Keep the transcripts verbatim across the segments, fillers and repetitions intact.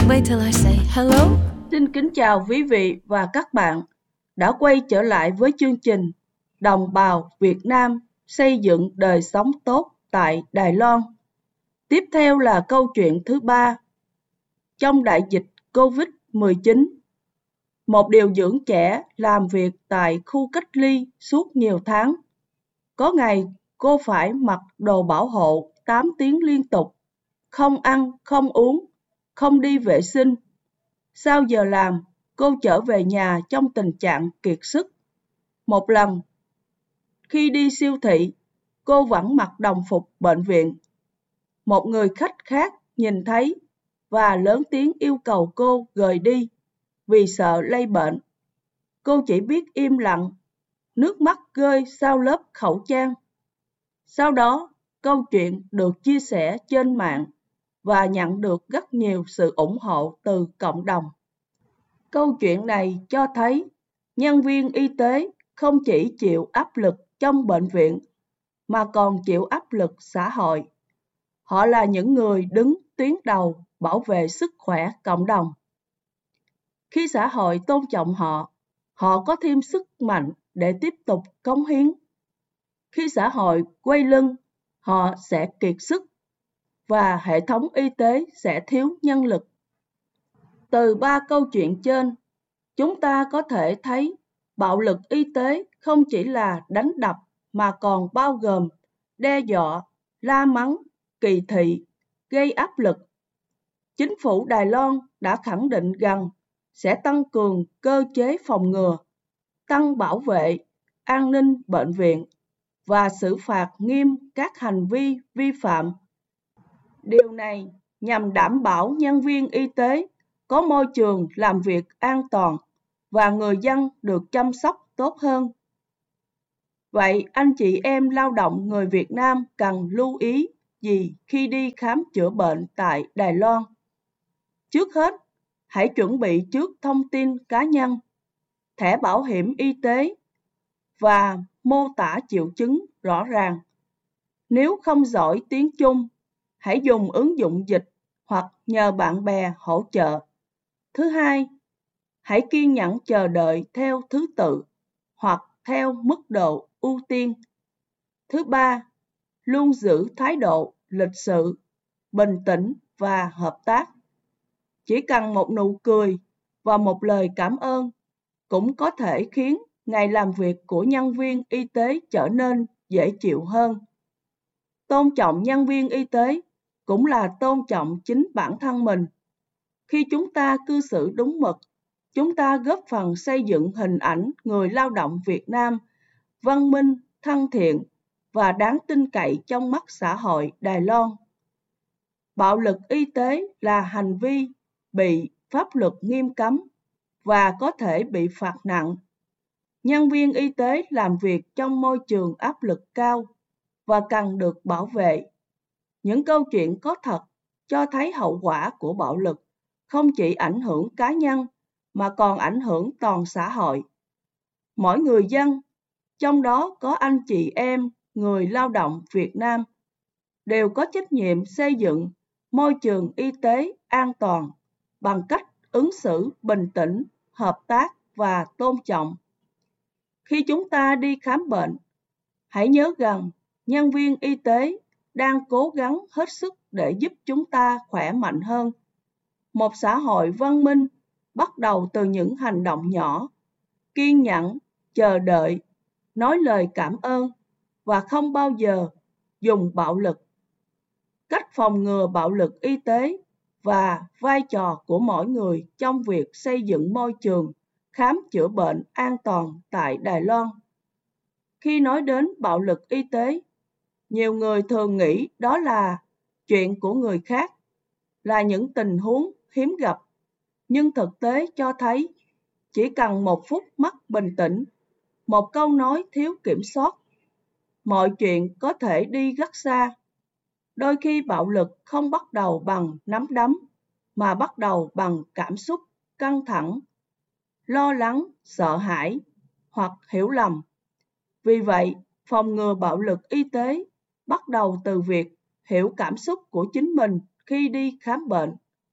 Wait till I say hello. Xin kính chào quý vị và các bạn đã quay trở lại với chương trình Đồng bào Việt Nam xây dựng đời sống tốt tại Đài Loan. Tiếp theo là câu chuyện thứ ba. Trong đại dịch Covid mười chín, một điều dưỡng trẻ làm việc tại khu cách ly suốt nhiều tháng. Có ngày cô phải mặc đồ bảo hộ tám tiếng liên tục, không ăn, không uống, không đi vệ sinh. Sau giờ làm, cô trở về nhà trong tình trạng kiệt sức. Một lần, khi đi siêu thị, cô vẫn mặc đồng phục bệnh viện. Một người khách khác nhìn thấy và lớn tiếng yêu cầu cô rời đi vì sợ lây bệnh. Cô chỉ biết im lặng, nước mắt rơi sau lớp khẩu trang. Sau đó, câu chuyện được chia sẻ trên mạng và nhận được rất nhiều sự ủng hộ từ cộng đồng. Câu chuyện này cho thấy nhân viên y tế không chỉ chịu áp lực trong bệnh viện mà còn chịu áp lực xã hội. Họ là những người đứng tuyến đầu bảo vệ sức khỏe cộng đồng. Khi xã hội tôn trọng họ, họ có thêm sức mạnh để tiếp tục cống hiến. Khi xã hội quay lưng, họ sẽ kiệt sức và hệ thống y tế sẽ thiếu nhân lực. Từ ba câu chuyện trên, chúng ta có thể thấy bạo lực y tế không chỉ là đánh đập mà còn bao gồm đe dọa, la mắng, kỳ thị, gây áp lực. Chính phủ Đài Loan đã khẳng định rằng sẽ tăng cường cơ chế phòng ngừa, tăng bảo vệ, an ninh bệnh viện và xử phạt nghiêm các hành vi vi phạm. Điều này nhằm đảm bảo nhân viên y tế có môi trường làm việc an toàn và người dân được chăm sóc tốt hơn. Vậy anh chị em lao động người Việt Nam cần lưu ý gì khi đi khám chữa bệnh tại Đài Loan? Trước hết, hãy chuẩn bị trước thông tin cá nhân, thẻ bảo hiểm y tế và mô tả triệu chứng rõ ràng. Nếu không giỏi tiếng Trung, hãy dùng ứng dụng dịch hoặc nhờ bạn bè hỗ trợ. Thứ hai, hãy kiên nhẫn chờ đợi theo thứ tự hoặc theo mức độ ưu tiên. Thứ ba, luôn giữ thái độ lịch sự, bình tĩnh và hợp tác. Chỉ cần một nụ cười và một lời cảm ơn cũng có thể khiến ngày làm việc của nhân viên y tế trở nên dễ chịu hơn. Tôn trọng nhân viên y tế cũng là tôn trọng chính bản thân mình. Khi chúng ta cư xử đúng mực, chúng ta góp phần xây dựng hình ảnh người lao động Việt Nam văn minh, thân thiện và đáng tin cậy trong mắt xã hội Đài Loan. Bạo lực y tế là hành vi bị pháp luật nghiêm cấm và có thể bị phạt nặng. Nhân viên y tế làm việc trong môi trường áp lực cao và cần được bảo vệ. Những câu chuyện có thật cho thấy hậu quả của bạo lực không chỉ ảnh hưởng cá nhân mà còn ảnh hưởng toàn xã hội. Mỗi người dân, trong đó có anh chị em người lao động Việt Nam, đều có trách nhiệm xây dựng môi trường y tế an toàn bằng cách ứng xử bình tĩnh, hợp tác và tôn trọng. Khi chúng ta đi khám bệnh, hãy nhớ rằng nhân viên y tế đang cố gắng hết sức để giúp chúng ta khỏe mạnh hơn. Một xã hội văn minh bắt đầu từ những hành động nhỏ, kiên nhẫn, chờ đợi, nói lời cảm ơn và không bao giờ dùng bạo lực. Cách phòng ngừa bạo lực y tế và vai trò của mỗi người trong việc xây dựng môi trường khám chữa bệnh an toàn tại Đài Loan. Khi nói đến bạo lực y tế, nhiều người thường nghĩ đó là chuyện của người khác, là những tình huống hiếm gặp. Nhưng thực tế cho thấy chỉ cần một phút mắt bình tĩnh, một câu nói thiếu kiểm soát, mọi chuyện có thể đi rất xa. Đôi khi bạo lực không bắt đầu bằng nắm đấm, mà bắt đầu bằng cảm xúc căng thẳng, lo lắng, sợ hãi hoặc hiểu lầm. Vì vậy, phòng ngừa bạo lực y tế bắt đầu từ việc hiểu cảm xúc của chính mình khi đi khám bệnh.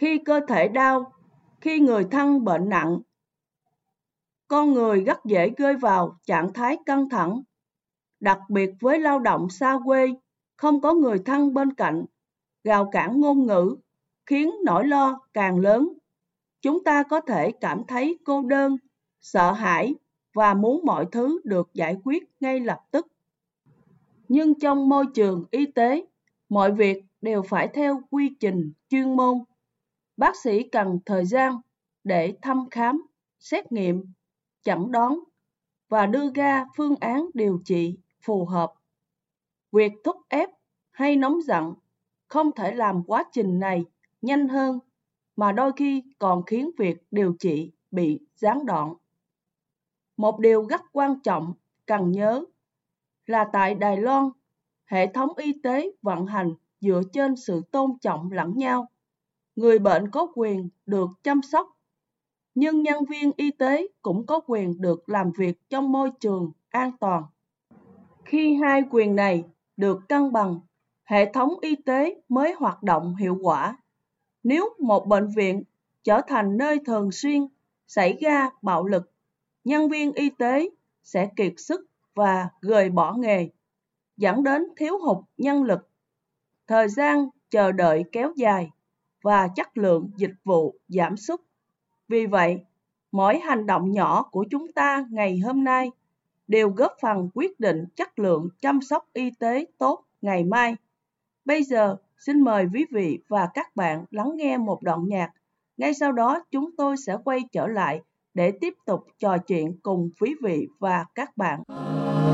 Khi cơ thể đau, khi người thân bệnh nặng, con người rất dễ rơi vào trạng thái căng thẳng, đặc biệt với lao động xa quê, không có người thân bên cạnh, rào cản ngôn ngữ, khiến nỗi lo càng lớn. Chúng ta có thể cảm thấy cô đơn, sợ hãi và muốn mọi thứ được giải quyết ngay lập tức. Nhưng trong môi trường y tế, mọi việc đều phải theo quy trình chuyên môn. Bác sĩ cần thời gian để thăm khám, xét nghiệm, chẩn đoán và đưa ra phương án điều trị phù hợp. Việc thúc ép hay nóng giận không thể làm quá trình này nhanh hơn, mà đôi khi còn khiến việc điều trị bị gián đoạn. Một điều rất quan trọng cần nhớ là tại Đài Loan, hệ thống y tế vận hành dựa trên sự tôn trọng lẫn nhau. Người bệnh có quyền được chăm sóc, nhưng nhân viên y tế cũng có quyền được làm việc trong môi trường an toàn. Khi hai quyền này được cân bằng, hệ thống y tế mới hoạt động hiệu quả. Nếu một bệnh viện trở thành nơi thường xuyên xảy ra bạo lực, nhân viên y tế sẽ kiệt sức và rời bỏ nghề, dẫn đến thiếu hụt nhân lực, thời gian chờ đợi kéo dài và chất lượng dịch vụ giảm sút. Vì vậy, mỗi hành động nhỏ của chúng ta ngày hôm nay đều góp phần quyết định chất lượng chăm sóc y tế tốt ngày mai. Bây giờ, xin mời quý vị và các bạn lắng nghe một đoạn nhạc. Ngay sau đó, chúng tôi sẽ quay trở lại để tiếp tục trò chuyện cùng quý vị và các bạn.